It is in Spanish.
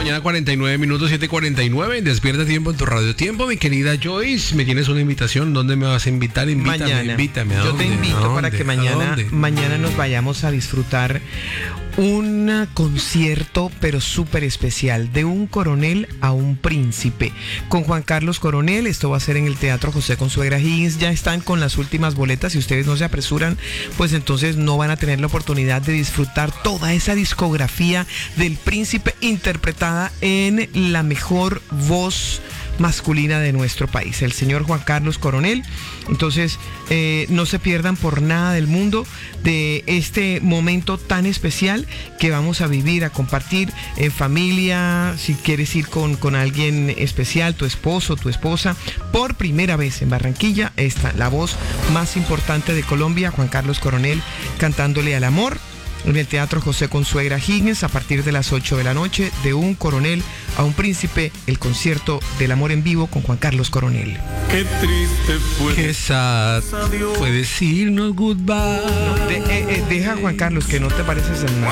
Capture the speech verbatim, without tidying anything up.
mañana, cuarenta y nueve minutos, siete cuarenta y nueve. Despierta tiempo en tu radio tiempo, mi querida Joyce. ¿Me tienes una invitación? ¿Dónde me vas a invitar? Invítame, mañana. invítame. ¿A Yo dónde? te invito para que mañana, mañana nos vayamos a disfrutar un concierto, pero súper especial, de un coronel a un príncipe, con Juan Carlos Coronel. Esto va a ser en el Teatro José Consuegra Higgins. Ya están con las últimas boletas. Si ustedes no se apresuran, pues entonces no van a tener la oportunidad de disfrutar toda esa discografía del príncipe, interpretada en la mejor voz masculina de nuestro país, el señor Juan Carlos Coronel. Entonces eh, no se pierdan por nada del mundo de este momento tan especial que vamos a vivir, a compartir en familia. Si quieres ir con, con alguien especial, tu esposo, tu esposa, por primera vez en Barranquilla, esta, la voz más importante de Colombia, Juan Carlos Coronel, cantándole al amor en el Teatro José Consuegra Higgins a partir de las ocho de la noche, de un coronel a un príncipe, el concierto del amor en vivo con Juan Carlos Coronel. Qué triste fue. Qué sad fue decirnos goodbye. No, de, eh, eh, deja a Juan Carlos, que no te pareces en nada.